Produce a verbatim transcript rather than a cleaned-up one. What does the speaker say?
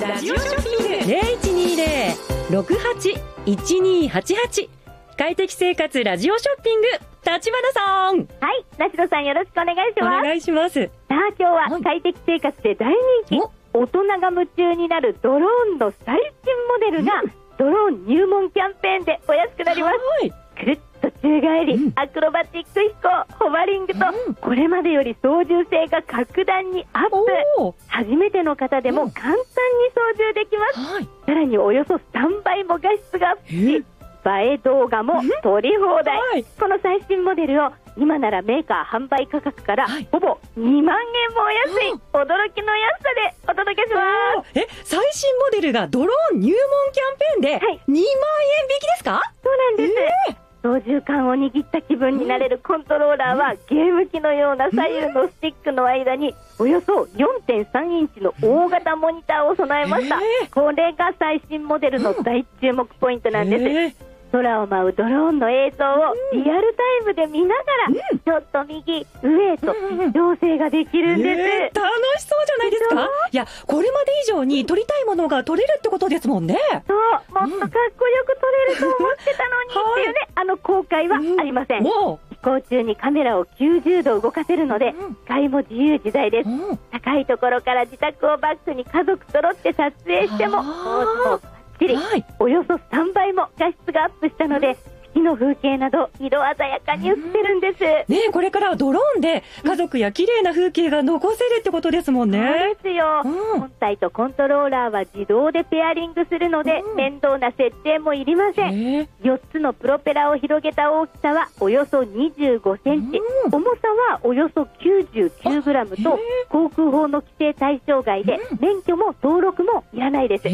ラジオショッピング ゼロいちにゼロ ろくはち いちにはちはち。快適生活ラジオショッピング、立花さん。 はい、梨野さんよろしくお願いします。 お願いします。 さあ今日は快適生活で大人気、大人が夢中になるドローンの最新モデルが、うん、ドローン入門キャンペーンでお安くなります。くるっと宙返り、うん、アクロバティック飛行、ホバリングと、うん、これまでより操縦性が格段にアップ。初めての方でも簡単に操縦できます、うん、さらにおよそさんばいも画質がアップし、映え動画も撮り放題、はい、この最新モデルを今ならメーカー販売価格から、はい、ほぼにまんえんもお安い、うん、驚きの安さでお届けします。 え、最新モデルがドローン入門キャンペーンでにまんえん引きですか？ そうなんです、えー操縦桿を握った気分になれるコントローラーは、ゲーム機のような左右のスティックの間におよそ よんてんさんインチの大型モニターを備えました、えー、これが最新モデルの大注目ポイントなんです、えー空を舞うドローンの映像をリアルタイムで見ながら、うん、ちょっと右上へと調整ができるんです、 えー、楽しそうじゃないですか。いや、これまで以上に撮りたいものが撮れるってことですもんね。 そう、もっとかっこよく撮れると思ってたのに、うん、っていうね、あの後悔はありません、うん、飛行中にカメラをきゅうじゅうど動かせるので、うん、視界も自由自在です、うん、高いところから自宅をバックに家族揃って撮影してもポーズもはい、およそさんばいも画質がアップしたので、月の風景など色鮮やかに映ってるんです、 うん、ね、これからはドローンで家族や綺麗な風景が残せるってことですもんね。 そうですよ、うん、本体とコントローラーは自動でペアリングするので、うん、面倒な設定もいりません。よっつのプロペラを広げた大きさはおよそにじゅうごセンチ、うん、重さはおよそきゅうじゅうきゅうグラムと航空法の規制対象外で、うん、免許も登録もいらないです。